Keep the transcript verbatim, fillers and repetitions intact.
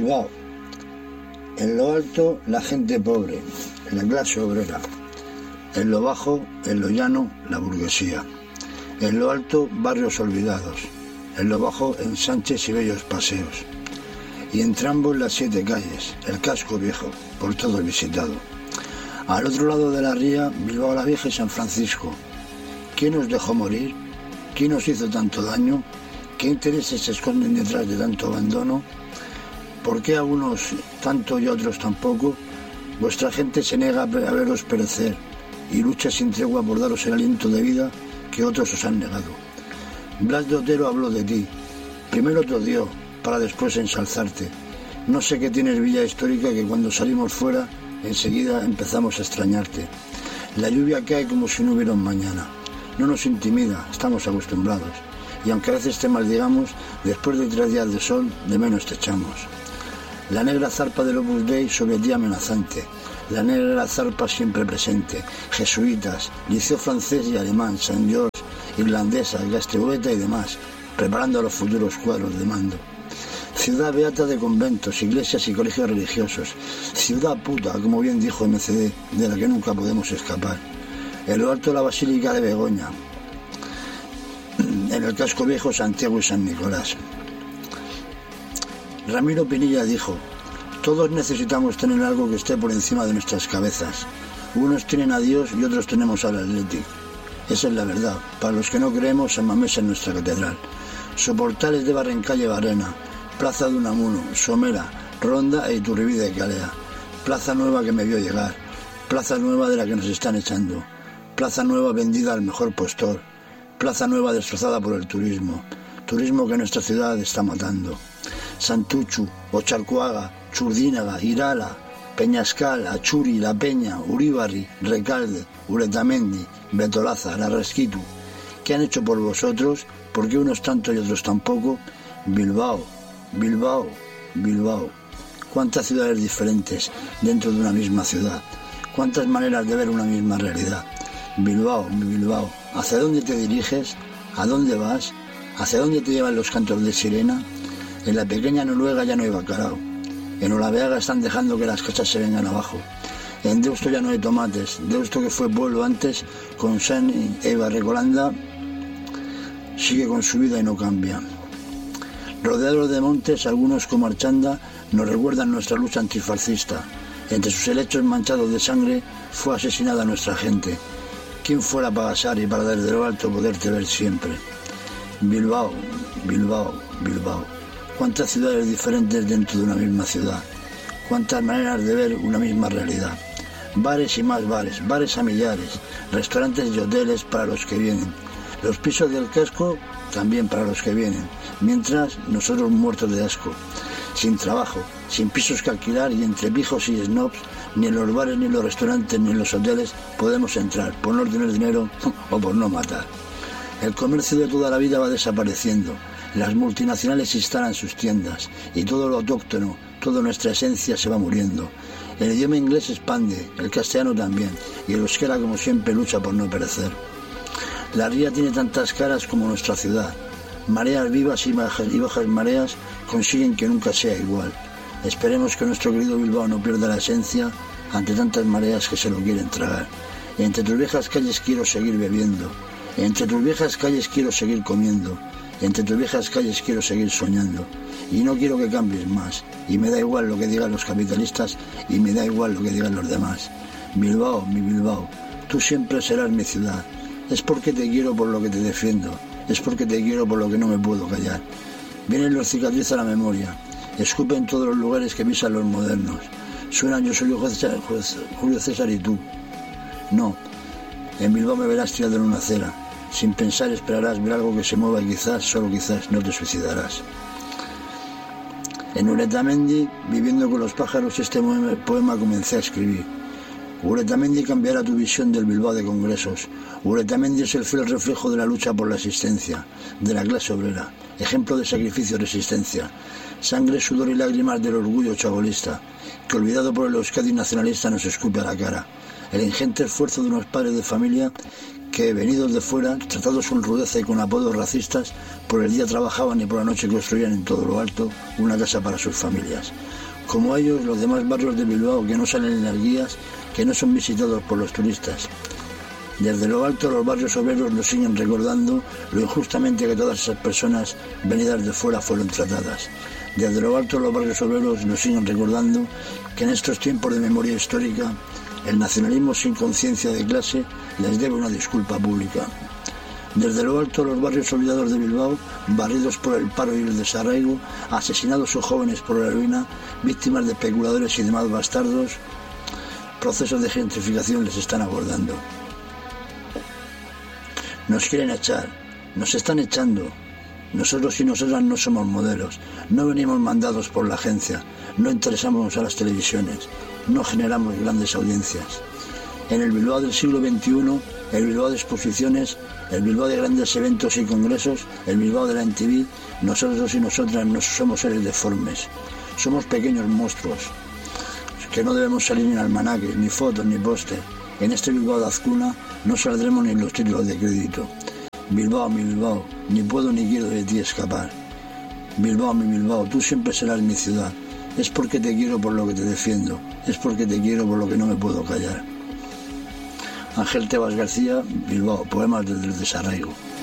Bilbao. En lo alto, la gente pobre, la clase obrera. En lo bajo, en lo llano, la burguesía. En lo alto, barrios olvidados. En lo bajo, ensanches y bellos paseos. Y entre ambos, las siete calles, el casco viejo, por todo visitado. Al otro lado de la ría, Bilbao la Vieja y San Francisco. ¿Quién nos dejó morir? ¿Quién nos hizo tanto daño? ¿Qué intereses se esconden detrás de tanto abandono? ¿Por qué a unos tanto y a otros tan poco? Vuestra gente se niega a veros perecer y lucha sin tregua por daros el aliento de vida que otros os han negado. Blas de Otero habló de ti. Primero te odió, para después ensalzarte. No sé qué tienes villa histórica que cuando salimos fuera, enseguida empezamos a extrañarte. La lluvia cae como si no hubiera un mañana. No nos intimida, estamos acostumbrados. Y aunque a veces te maldigamos, después de tres días de sol, de menos te echamos. La negra zarpa del Opus Dei sobre ti amenazante. La negra zarpa siempre presente. Jesuitas, liceo francés y alemán, San George, irlandesa, Gastehueta y demás, preparando a los futuros cuadros de mando. Ciudad beata de conventos, iglesias y colegios religiosos. Ciudad puta, como bien dijo M C D, de la que nunca podemos escapar. En lo alto la Basílica de Begoña. En el casco viejo Santiago y San Nicolás. Ramiro Pinilla dijo: todos necesitamos tener algo que esté por encima de nuestras cabezas. Unos tienen a Dios y otros tenemos al Athletic. Esa es la verdad. Para los que no creemos, San Mamés es nuestra catedral. Soportales de Barrencalle Barrena, Plaza de Unamuno, Somera, Ronda e Iturribí de Calea. Plaza Nueva que me vio llegar. Plaza Nueva de la que nos están echando. Plaza Nueva vendida al mejor postor. Plaza Nueva destrozada por el turismo. Turismo que nuestra ciudad está matando. Santuchu, Ocharcoaga, Churdínaga, Irala, Peñascal, Achuri, La Peña, Uríbarri, Recalde, Uretamendi, Betolaza, Larrasquitu. ¿Qué han hecho por vosotros? ¿Por qué unos tanto y otros tan poco? Bilbao, Bilbao, Bilbao. ¿Cuántas ciudades diferentes dentro de una misma ciudad? ¿Cuántas maneras de ver una misma realidad? Bilbao, Bilbao. ¿Hacia dónde te diriges? ¿A dónde vas? ¿Hacia dónde te llevan los cantos de sirena? En la pequeña Noruega ya no hay bacalao. En Olaveaga están dejando que las casas se vengan abajo. En Deusto ya no hay tomates. Deusto, que fue pueblo antes, con San e Barrecolanda, sigue con su vida y no cambia. Rodeados de montes, algunos como Archanda nos recuerdan nuestra lucha antifascista. Entre sus helechos manchados de sangre fue asesinada nuestra gente. ¿Quién fuera para pasar y para desde lo alto poderte ver siempre? Bilbao, Bilbao, Bilbao. ¿Cuántas ciudades diferentes dentro de una misma ciudad? ¿Cuántas maneras de ver una misma realidad? Bares y más bares, bares a millares, restaurantes y hoteles para los que vienen. Los pisos del casco también para los que vienen, mientras nosotros muertos de asco. Sin trabajo, sin pisos que alquilar y entre pijos y snobs, ni en los bares, ni en los restaurantes, ni en los hoteles podemos entrar, por no tener dinero o por no matar. El comercio de toda la vida va desapareciendo. Las multinacionales instalan sus tiendas y todo lo autóctono, toda nuestra esencia se va muriendo. El idioma inglés expande, el castellano también, y el euskera, como siempre, lucha por no perecer. La ría tiene tantas caras como nuestra ciudad. Mareas vivas y bajas, y bajas mareas consiguen que nunca sea igual. Esperemos que nuestro querido Bilbao no pierda la esencia ante tantas mareas que se lo quieren tragar. Entre tus viejas calles quiero seguir bebiendo. Entre tus viejas calles quiero seguir comiendo. Entre tus viejas calles quiero seguir soñando. Y no quiero que cambies más. Y me da igual lo que digan los capitalistas y me da igual lo que digan los demás. Bilbao, mi Bilbao, tú siempre serás mi ciudad. Es porque te quiero por lo que te defiendo. Es porque te quiero por lo que no me puedo callar. Vienen los cicatrices a la memoria. Escupen todos los lugares que pisan los modernos. Suenan yo soy Julio César y tú. No. En Bilbao me verás tirado en una acera. Sin pensar esperarás ver algo que se mueva y quizás, solo quizás, no te suicidarás. En Uretamendi, viviendo con los pájaros, este poema comencé a escribir. Uretamendi cambiará tu visión del Bilbao de congresos. Uretamendi es el fiel reflejo de la lucha por la existencia, de la clase obrera, ejemplo de sacrificio y resistencia. Sangre, sudor y lágrimas del orgullo chabolista, que olvidado por el Euskadi nacionalista nos escupe a la cara. El ingente esfuerzo de unos padres de familia que, venidos de fuera, tratados con rudeza y con apodos racistas, por el día trabajaban y por la noche construían en todo lo alto una casa para sus familias. Como ellos, los demás barrios de Bilbao que no salen en las guías, que no son visitados por los turistas. Desde lo alto, los barrios obreros nos siguen recordando lo injustamente que todas esas personas venidas de fuera fueron tratadas. Desde lo alto, los barrios obreros nos siguen recordando que en estos tiempos de memoria histórica, el nacionalismo sin conciencia de clase les debe una disculpa pública. Desde lo alto, los barrios olvidados de Bilbao, barridos por el paro y el desarraigo, asesinados o jóvenes por la ruina, víctimas de especuladores y demás bastardos, procesos de gentrificación les están abordando. Nos quieren echar, nos están echando. Nosotros y nosotras no somos modelos, no venimos mandados por la agencia, no interesamos a las televisiones, no generamos grandes audiencias. En el Bilbao del siglo veintiuno, el Bilbao de exposiciones, el Bilbao de grandes eventos y congresos, el Bilbao de la M T V, nosotros y nosotras no somos seres deformes, somos pequeños monstruos, que no debemos salir ni en almanaques, ni fotos, ni póster. En este Bilbao de Azcuna no saldremos ni en los títulos de crédito. Bilbao, mi Bilbao, ni puedo ni quiero de ti escapar. Bilbao, mi Bilbao, tú siempre serás mi ciudad. Es porque te quiero por lo que te defiendo, es porque te quiero por lo que no me puedo callar. Ángel Tebas García, Bilbao, poemas desde el desarraigo.